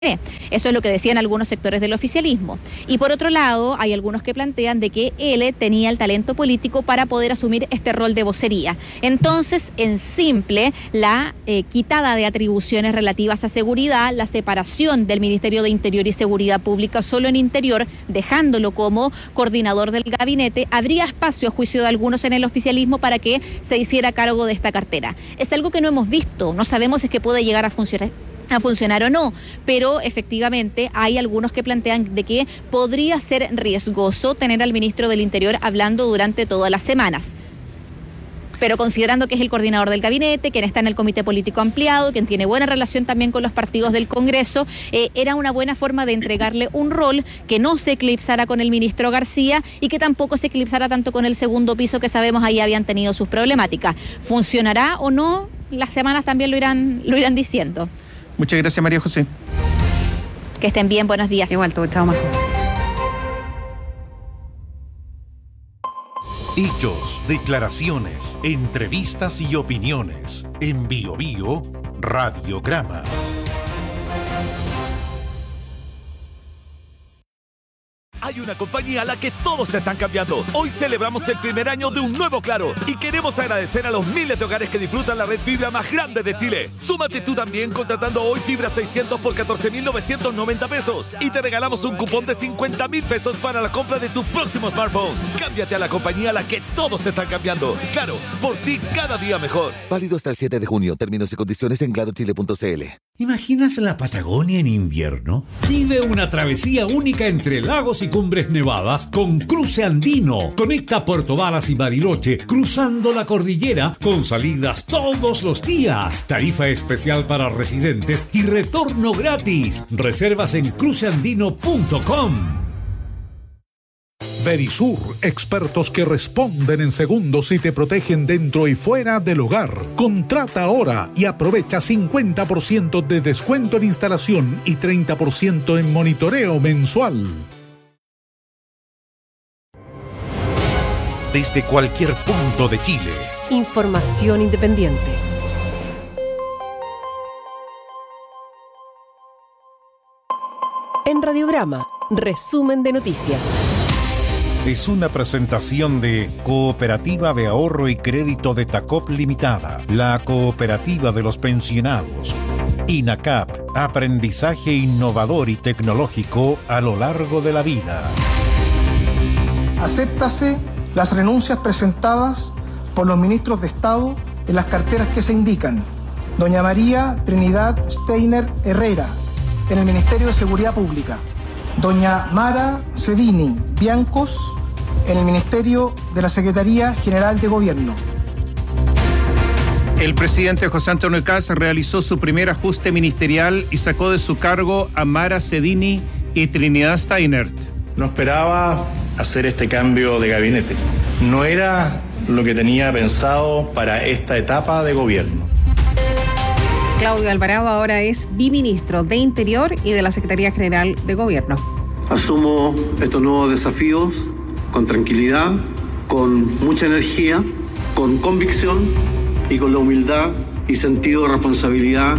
Eso es lo que decían algunos sectores del oficialismo. Y por otro lado, hay algunos que plantean de que él tenía el talento político para poder asumir este rol de vocería. Entonces, en simple, la quitada de atribuciones relativas a seguridad, la separación del Ministerio de Interior y Seguridad Pública solo en Interior, dejándolo como coordinador del gabinete, habría espacio, a juicio de algunos en el oficialismo, para que se hiciera cargo de esta cartera. Es algo que no hemos visto, no sabemos si es que puede llegar a funcionar o no, pero efectivamente hay algunos que plantean de que podría ser riesgoso tener al ministro del Interior hablando durante todas las semanas. Pero considerando que es el coordinador del gabinete, quien está en el comité político ampliado, quien tiene buena relación también con los partidos del Congreso, era una buena forma de entregarle un rol que no se eclipsara con el ministro García y que tampoco se eclipsara tanto con el segundo piso, que sabemos ahí habían tenido sus problemáticas. ¿Funcionará o no? Las semanas también lo irán diciendo. Muchas gracias, María José. Que estén bien, buenos días. Igual tú, chao, Marco. Hechos, declaraciones, entrevistas y opiniones. En Bio Bio, Radiograma. Hay una compañía a la que todos se están cambiando. Hoy celebramos el primer año de un nuevo Claro y queremos agradecer a los miles de hogares que disfrutan la red fibra más grande de Chile. Súmate tú también contratando hoy fibra 600 por 14.990 pesos y te regalamos un cupón de 50.000 pesos para la compra de tu próximo smartphone. Cámbiate a la compañía a la que todos se están cambiando. Claro, por ti cada día mejor. Válido hasta el 7 de junio. Términos y condiciones en clarochile.cl. ¿Imaginas la Patagonia en invierno? Vive una travesía única entre lagos y cumbres nevadas con Cruce Andino. Conecta Puerto Varas y Bariloche cruzando la cordillera con salidas todos los días. Tarifa especial para residentes y retorno gratis. Reservas en cruceandino.com. Verisur, expertos que responden en segundos y te protegen dentro y fuera del hogar. Contrata ahora y aprovecha 50% de descuento en instalación y 30% en monitoreo mensual. Desde cualquier punto de Chile. Información independiente. En Radiograma, resumen de noticias. Es una presentación de Cooperativa de Ahorro y Crédito de Tacop Limitada, la cooperativa de los pensionados. INACAP, aprendizaje innovador y tecnológico a lo largo de la vida. Acéptase las renuncias presentadas por los ministros de Estado en las carteras que se indican. Doña María Trinidad Steiner Herrera, en el Ministerio de Seguridad Pública. Doña Mara Cedini Biancos, en el Ministerio de la Secretaría General de Gobierno. El presidente José Antonio Kast realizó su primer ajuste ministerial y sacó de su cargo a Mara Cedini y Trinidad Steiner. No esperaba hacer este cambio de gabinete. No era lo que tenía pensado para esta etapa de gobierno. Claudio Alvarado ahora es biministro de Interior y de la Secretaría General de Gobierno. Asumo estos nuevos desafíos con tranquilidad, con mucha energía, con convicción y con la humildad y sentido de responsabilidad.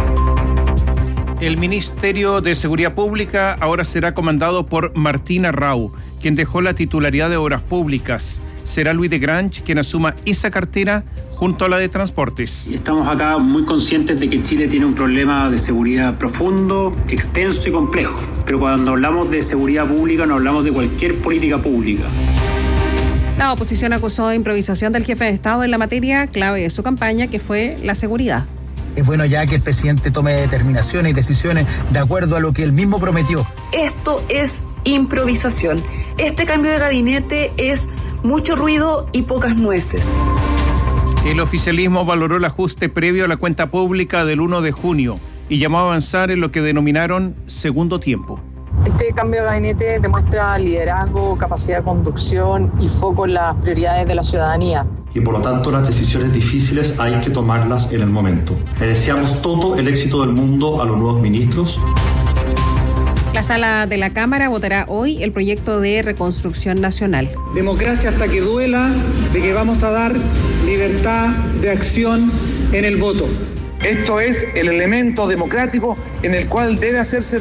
El Ministerio de Seguridad Pública ahora será comandado por Martina Rau, quien dejó la titularidad de Obras Públicas. Será Luis de Grange quien asuma esa cartera junto a la de Transportes. Estamos acá muy conscientes de que Chile tiene un problema de seguridad profundo, extenso y complejo. Pero cuando hablamos de seguridad pública no hablamos de cualquier política pública. La oposición acusó improvisación del jefe de Estado en la materia clave de su campaña, que fue la seguridad. Es bueno ya que el presidente tome determinaciones y decisiones de acuerdo a lo que él mismo prometió. Esto es improvisación. Este cambio de gabinete es mucho ruido y pocas nueces. El oficialismo valoró el ajuste previo a la cuenta pública del 1 de junio y llamó a avanzar en lo que denominaron segundo tiempo. Este cambio de gabinete demuestra liderazgo, capacidad de conducción y foco en las prioridades de la ciudadanía. Y por lo tanto las decisiones difíciles hay que tomarlas en el momento. Le deseamos todo el éxito del mundo a los nuevos ministros. La sala de la Cámara votará hoy el proyecto de reconstrucción nacional. Democracia hasta que duela, de que vamos a dar libertad de acción en el voto. Esto es el elemento democrático en el cual debe hacerse